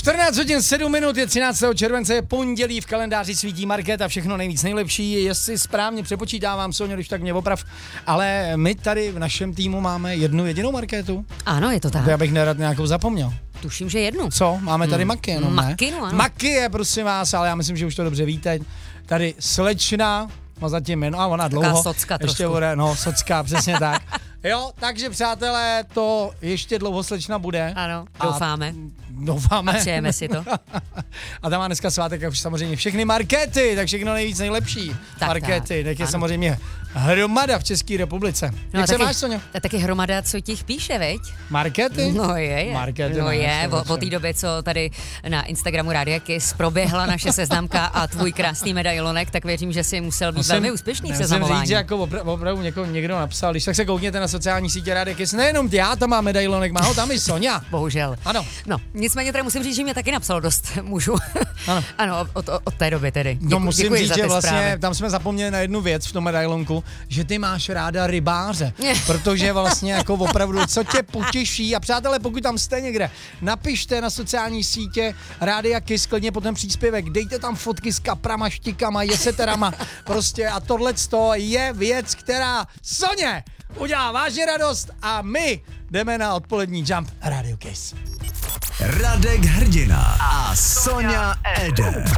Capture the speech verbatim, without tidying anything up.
čtrnáct hodin sedm minut, je třináctého července, je pondělí, v kalendáři svítí Markéta, všechno nejvíc nejlepší, jestli správně přepočítávám, Soňo, když tak mě oprav, ale my tady v našem týmu máme jednu jedinou Markétu. Ano, je to tak. Já bych nerad nějakou zapomněl. Tuším, že jednu. Co? Máme tady hmm. Maky jenom, ne? Maky, no ano. Maky je, prosím vás, ale já myslím, že už to dobře víte. Tady slečna, má zatím jméno, a ona dlouho. Taká socka ještě trošku. bude, no, socka, přesně tak. Jo, takže přátelé, to ještě dlouho slečna bude. Ano, doufáme. A, doufáme. A přejeme si to. A tam má dneska svátek, jak už samozřejmě všechny markety, tak všechno nejvíc nejlepší. Tak, markety, tak je ano. samozřejmě hromada v České republice. No, Jak se taky, máš, Soňo? to je taky hromada, co ti píše, veď? Markety? No je, je. Markety no máš, je, to o, o té době, co tady na Instagramu Rádia Kiss proběhla naše seznamka a tvůj krásný medailonek, tak věřím, že jsi musel být Musím- velmi úspěšný v musím seznamování. říct, že jako opra- opravdu někoho, někdo napsal, když tak se koukněte na sociální sítě Rádia Kiss, nejenom já tam mám medailonek, má ho tam i Soňa. Bohužel. Ano. No, nicméně tady musím říct, že mě taky napsalo dost mužů. Ano. Ano, od, od, od té doby tedy. Děku, No musím děkuji říct, za že ty vlastně zprávy. tam jsme zapomněli na jednu věc v tom medailonku, že ty máš ráda rybáře, Ne. protože vlastně jako opravdu, co tě potěší a přátelé, pokud tam jste někde, napište na sociální sítě Rádia Kiss, klidně potom příspěvek, dejte tam fotky s kaprama, štikama, jeseterama, prostě a tohleto je věc, která Soně udělá vážně radost a my jdeme na odpolední Jump Radio Kiss. Radek Hrdina a Soňa Eder.